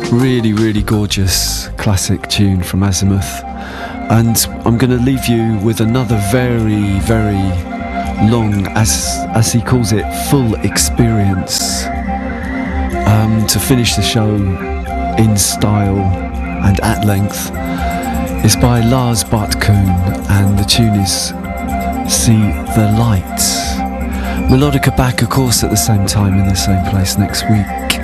Really, really gorgeous classic tune from Azimuth. And I'm going to leave you with another very, very long, as he calls it, full experience to finish the show in style and at length. It's by Lars Bartkuhn and the tune is See the Light. Melodica back, of course, at the same time in the same place next week.